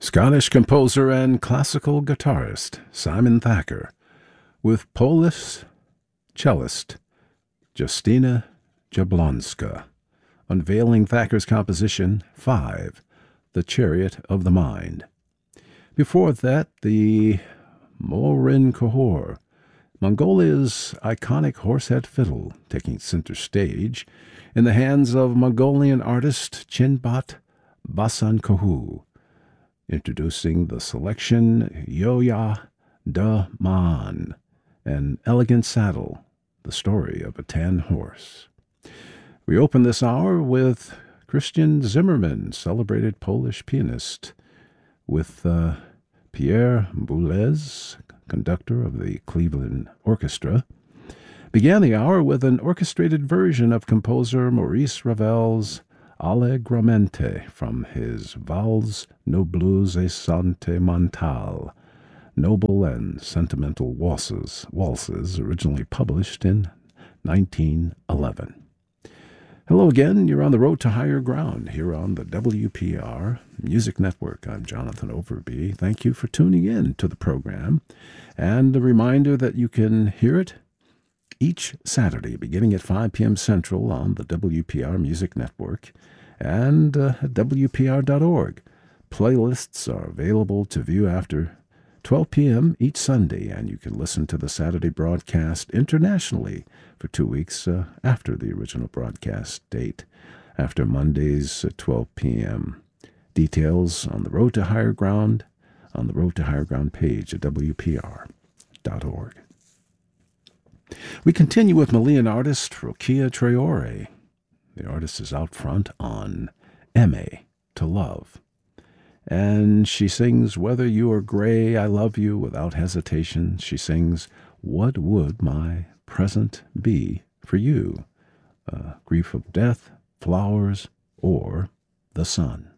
Scottish composer and classical guitarist Simon Thacker with Polish cellist Justyna Jablonska, unveiling Thacker's composition 5, The Chariot of the Mind. Before that, the Morin Kahor, Mongolia's iconic horsehead fiddle, taking center stage in the hands of Mongolian artist Chinbat Basankohu, introducing the selection Yoya Da Man, an elegant saddle, the story of a tan horse. We open this hour with Christian Zimmerman, celebrated Polish pianist, with Pierre Boulez, conductor of the Cleveland Orchestra. Began the hour with an orchestrated version of composer Maurice Ravel's Allegramente from his Vals Nobles et Sentimentales, Noble and Sentimental Waltzes, originally published in 1911. Hello again, you're on the road to higher ground here on the WPR Music Network. I'm Jonathan Overby. Thank you for tuning in to the program. And a reminder that you can hear it each Saturday, beginning at 5 p.m. Central on the WPR Music Network and at WPR.org. Playlists are available to view after 12 p.m. each Sunday, and you can listen to the Saturday broadcast internationally for 2 weeks after the original broadcast date, after Mondays at 12 p.m. Details on the Road to Higher Ground on the Road to Higher Ground page at WPR.org. We continue with Malian artist Rokia Traore. The artist is out front on M.A. to Love. And she sings, Whether You Are Gray, I Love You, without hesitation. She sings, What Would My Present Be for You? Grief of Death, Flowers, or the Sun.